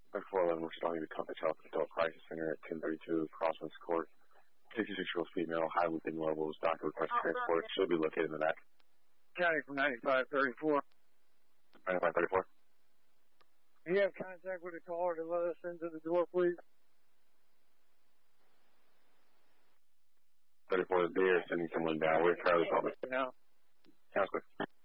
3411, we're responding to Compass Health Adult Crisis Center at 1032 Crosslands Court. 66-year-old female, high within levels, doctor request transport. She'll be located in the back. County from 9534. 9534. Do you have contact with the caller to let us into the door, please? 34 is there, sending someone down. We're Charlie Public. Now. Sounds good.